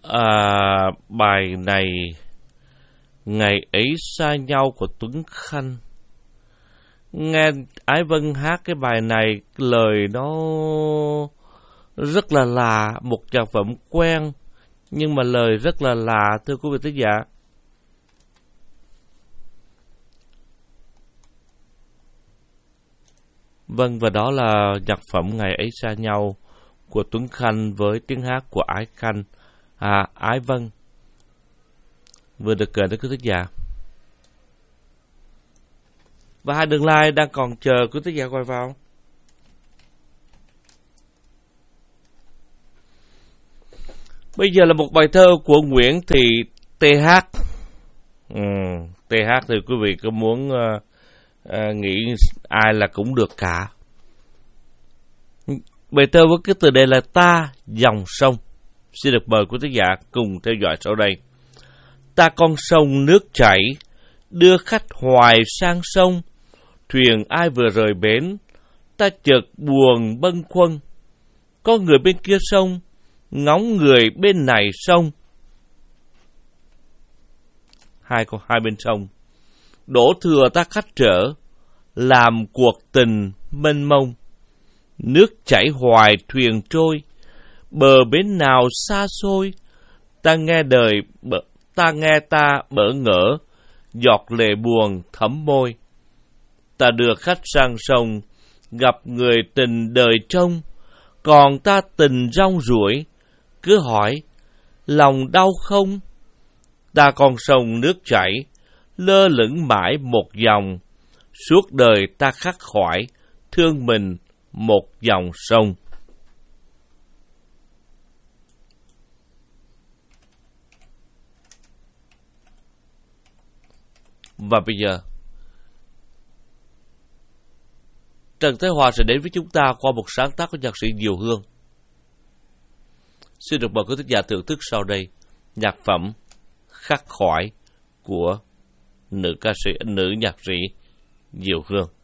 Bài này Ngày ấy xa nhau của Tuấn Khanh. Nghe Ái Vân hát cái bài này, lời nó rất là lạ, một nhạc phẩm quen nhưng mà lời rất là lạ, thưa quý vị thính giả. Vâng, và đó là nhạc phẩm Ngày ấy xa nhau của Tuấn Khanh với tiếng hát của Ái Vân vừa được gửi đến quý thính giả. Và hai đường line đang còn chờ quý thính giả quay vào. Bây giờ là một bài thơ của Nguyễn Thị TH. TH thì quý vị có muốn nghĩ ai là cũng được cả. Bài thơ với cái tựa đề là Ta Dòng Sông. Xin được mời quý thính giả cùng theo dõi sau đây. Ta con sông nước chảy, đưa khách hoài sang sông. Thuyền ai vừa rời bến, ta chợt buồn bâng khuâng. Có người bên kia sông, ngóng người bên này sông. Hai bên sông, đổ thừa ta khách trở, làm cuộc tình mênh mông. Nước chảy hoài thuyền trôi, bờ bến nào xa xôi. Ta nghe ta bỡ ngỡ, giọt lệ buồn thấm môi. Ta đưa khách sang sông, gặp người tình đời trông. Còn ta tình rong ruổi, cứ hỏi, lòng đau không? Ta con sông nước chảy, lơ lửng mãi một dòng. Suốt đời ta khắc khoải, thương mình một dòng sông. Và bây giờ, Trần Thế Hòa sẽ đến với chúng ta qua một sáng tác của nhạc sĩ Diệu Hương. Xin được mời quý thính giả thưởng thức sau đây nhạc phẩm Khắc Khoải của nữ nhạc sĩ Diệu Hương.